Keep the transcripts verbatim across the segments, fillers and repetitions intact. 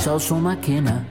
zou zomaar kunnen.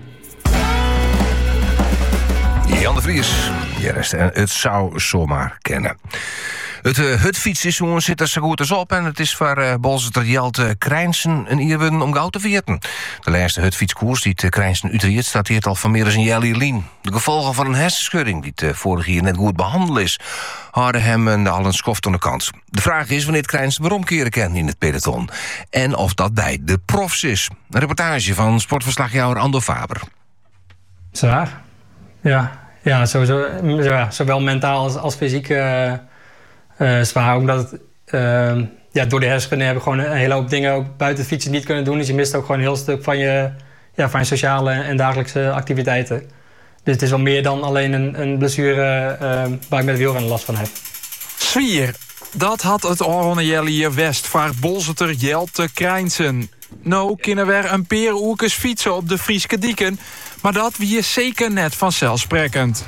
Jan de Vries, ja, het zou zomaar kennen. Het uh, hutfietsseizoen zit er zo goed als op en het is voor uh, Bolzeter Jelte Krijnsen een ierwin om gauw te vierten. De laatste hutfietskoers die het Krijnsen Utrecht staat hier al van meer dan een jaar lien. De gevolgen van een hersenschudding die het uh, vorig jaar net goed behandeld is, hadden hem uh, al een schoft aan de kant. De vraag is wanneer het Krijnsen weer omkeren kan in het peloton. En of dat bij de profs is. Een reportage van sportverslagjouwer Ando Faber. Zwaar. Ja, ja, sowieso, ja, zowel mentaal als, als fysiek uh, uh, zwaar. Omdat het, uh, ja, door de hersenschudding heb ik gewoon een hele hoop dingen ook buiten het fietsen niet kunnen doen. Dus je mist ook gewoon een heel stuk van je, ja, van je sociale en dagelijkse activiteiten. Dus het is wel meer dan alleen een, een blessure uh, waar ik met wielrennen last van heb. Sfeer, dat had het Oranje Jellier West voor Bolzeter Jelte Krijnsen. Nou kunnen we een paar oekes fietsen op de Frieske dieken, maar dat wie zeker net vanzelfsprekend.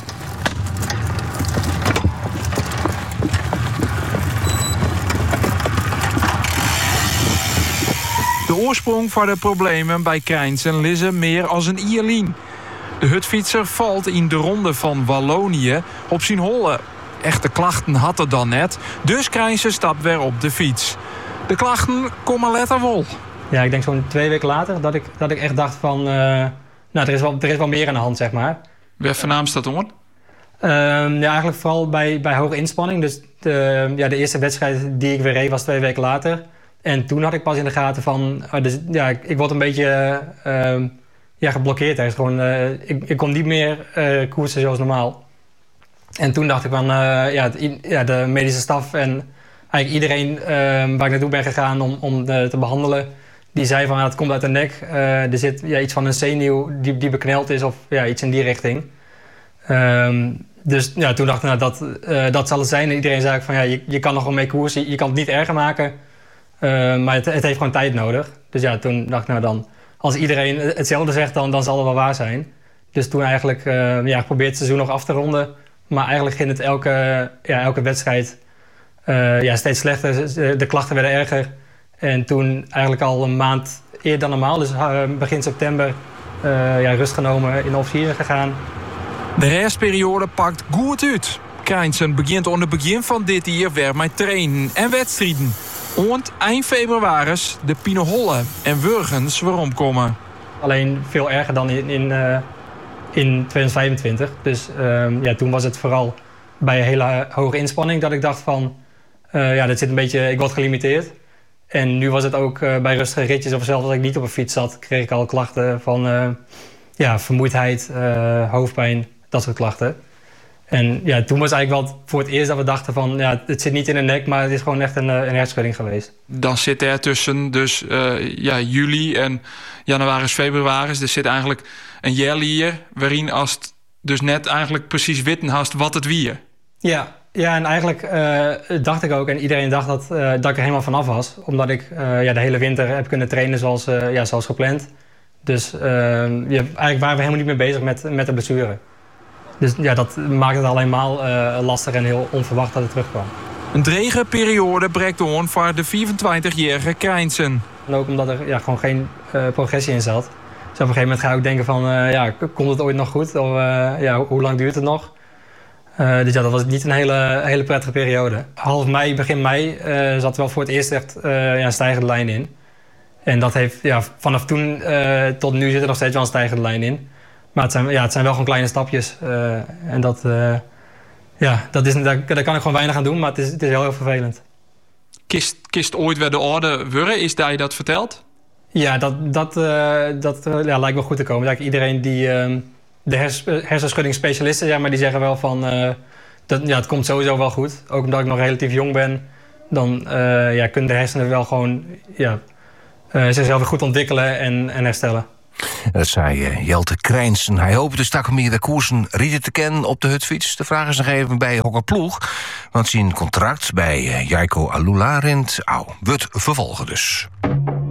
De oorsprong van de problemen bij Krijnsen liggen meer als een ierlien. De hutfietser valt in de ronde van Wallonië op zijn holle. Echte klachten had het dan net, dus Krijnsen stapt weer op de fiets. De klachten komen letter wel. Ja, ik denk zo'n twee weken later dat ik, dat ik echt dacht van... Uh, nou, er is, wel, er is wel meer aan de hand, zeg maar. Waar voornaamst dat hoor? Uh, ja, eigenlijk vooral bij, bij hoge inspanning. Dus de, ja, de eerste wedstrijd die ik weer reed was twee weken later. En toen had ik pas in de gaten van... Uh, dus, ja, ik, ik word een beetje uh, ja, geblokkeerd. Hè. Gewoon, uh, ik, ik kon niet meer uh, koersen zoals normaal. En toen dacht ik van... Uh, ja, het, ja, de medische staf en eigenlijk iedereen uh, waar ik naartoe ben gegaan om, om de, te behandelen... Die zei van, ja, het komt uit de nek. Uh, er zit ja, iets van een zenuw die, die bekneld is of ja, iets in die richting. Um, dus ja, toen dacht ik, nou, dat, uh, dat zal het zijn. En iedereen zei ook van, ja, je, je kan nog wel mee koersen. Je kan het niet erger maken. Uh, maar het, het heeft gewoon tijd nodig. Dus ja, toen dacht ik, nou dan... Als iedereen hetzelfde zegt, dan, dan zal het wel waar zijn. Dus toen eigenlijk uh, ja, geprobeerd het seizoen nog af te ronden. Maar eigenlijk ging het elke, ja, elke wedstrijd uh, ja, steeds slechter. De klachten werden erger. En toen eigenlijk al een maand eerder dan normaal, dus begin september, uh, ja, rust genomen in de officieren gegaan. De restperiode pakt goed uit. Krijnsen begint onder het begin van dit jaar weer met trainen en wedstrijden. Want eind februari de Pieneholle en Wurgens weer omkomen. Alleen veel erger dan in, in, uh, in twintig vijfentwintig. Dus uh, ja, toen was het vooral bij een hele hoge inspanning dat ik dacht van... Uh, ja, dit zit een beetje, ik word gelimiteerd. En nu was het ook uh, bij rustige ritjes of zelfs als ik niet op een fiets zat... kreeg ik al klachten van uh, ja, vermoeidheid, uh, hoofdpijn, dat soort klachten. En ja, toen was het eigenlijk wel voor het eerst dat we dachten van... ja, het zit niet in de nek, maar het is gewoon echt een, een hersenschudding geweest. Dan zit er tussen dus uh, ja, juli en januari, februari... er zit eigenlijk een jaar hier waarin als het dus net eigenlijk precies witten hast wat het wie. Ja. Ja, en eigenlijk uh, dacht ik ook, en iedereen dacht dat, uh, dat ik er helemaal vanaf was. Omdat ik uh, ja, de hele winter heb kunnen trainen zoals, uh, ja, zoals gepland. Dus uh, ja, eigenlijk waren we helemaal niet meer bezig met, met de blessure. Dus ja, dat maakt het alleen maar uh, lastig en heel onverwacht dat het terugkwam. Een drege periode breekt on voor de vierentwintigjarige Krijnsen. En ook omdat er ja, gewoon geen uh, progressie in zat. Dus op een gegeven moment ga ik ook denken van, uh, ja, komt het ooit nog goed? Of uh, ja, hoe lang duurt het nog? Uh, dus ja, dat was niet een hele, hele prettige periode. Half mei, begin mei uh, zat er wel voor het eerst echt uh, ja, een stijgende lijn in. En dat heeft, ja, vanaf toen uh, tot nu zit er nog steeds wel een stijgende lijn in. Maar het zijn, ja, het zijn wel gewoon kleine stapjes. Uh, en dat, uh, ja, dat is, daar, daar kan ik gewoon weinig aan doen, maar het is, het is heel, heel vervelend. Kist, kist ooit weer de orde worden? Is daar je dat verteld? Ja, dat, dat, uh, dat uh, ja, lijkt wel goed te komen. Eigenlijk iedereen die... Uh, De hers, hersenschuddingsspecialisten, zeg maar, die zeggen wel van... Uh, dat, ja, het komt sowieso wel goed. Ook omdat ik nog relatief jong ben. Dan uh, ja, kunnen de hersenen wel gewoon ja, uh, zichzelf weer goed ontwikkelen en, en herstellen. Dat zei uh, Jelte Krijnsen. Hij hoopt dus dat meer de koersen rieden te kennen op de hutfiets. De vraag is nog even bij Hokkerploeg. Want zijn contract bij uh, Jaiko Alula rent. Au, wordt vervolgen dus.